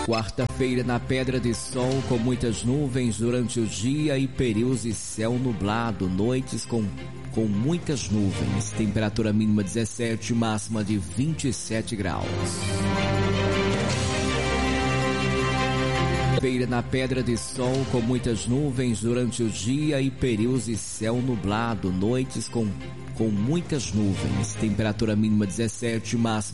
Quarta-feira na Pedra de Sol, com muitas nuvens durante o dia e períodos de céu nublado, noites com muitas nuvens, temperatura mínima 17, máxima de 27 graus. Feira na Pedra de Sol, com muitas nuvens durante o dia e períodos de céu nublado, noites com muitas nuvens, temperatura mínima 17, máxima